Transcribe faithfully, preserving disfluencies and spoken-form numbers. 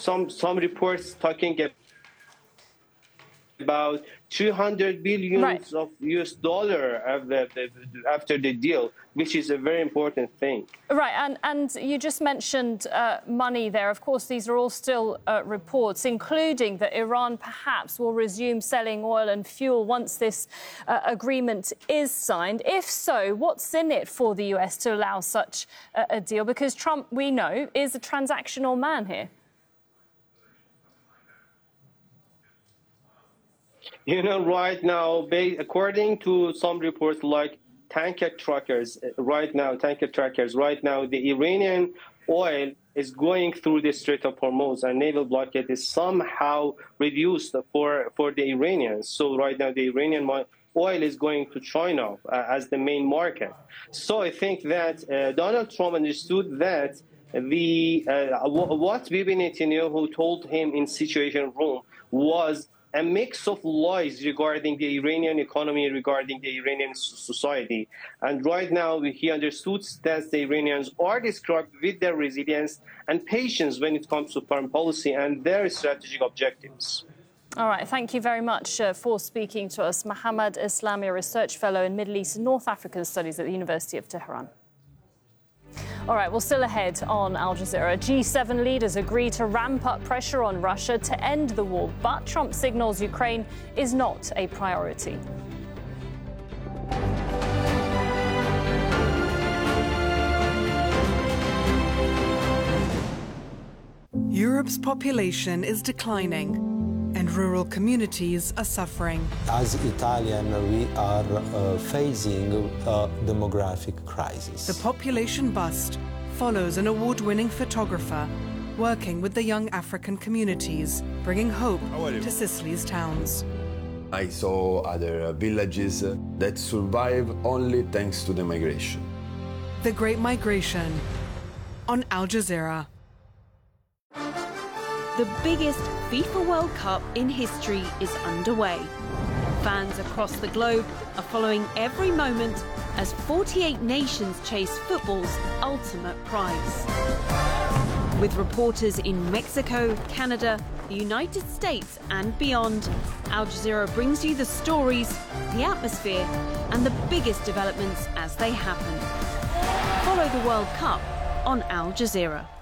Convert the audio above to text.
some some reports talking about two hundred billions right. of U S dollar after the deal, which is a very important thing. Right, and, and you just mentioned uh, money there. Of course, these are all still uh, reports, including that Iran perhaps will resume selling oil and fuel once this uh, agreement is signed. If so, what's in it for the U S to allow such a, a deal? Because Trump, we know, is a transactional man here. You know, right now, according to some reports like tanker truckers, right now, tanker truckers, right now, the Iranian oil is going through the Strait of Hormuz, and naval blockade is somehow reduced for, for the Iranians. So right now, the Iranian oil is going to China uh, as the main market. So I think that uh, Donald Trump understood that the uh, what Bibi Netanyahu told him in Situation Room was a mix of lies regarding the Iranian economy, regarding the Iranian society. And right now, he understood that the Iranians are described with their resilience and patience when it comes to foreign policy and their strategic objectives. All right, thank you very much uh, for speaking to us. Mohammad Islami, a research fellow in Middle East and North African Studies at the University of Tehran. All right, well, still ahead on Al Jazeera, G seven leaders agree to ramp up pressure on Russia to end the war, but Trump signals Ukraine is not a priority. Europe's population is declining, and rural communities are suffering. As Italian, we are uh, facing a demographic crisis. The population bust follows an award-winning photographer working with the young African communities, bringing hope to Sicily's towns. I saw other villages that survive only thanks to the migration. The Great Migration on Al Jazeera. The biggest FIFA World Cup in history is underway. Fans across the globe are following every moment as forty-eight nations chase football's ultimate prize. With reporters in Mexico, Canada, the United States and beyond, Al Jazeera brings you the stories, the atmosphere and the biggest developments as they happen. Follow the World Cup on Al Jazeera.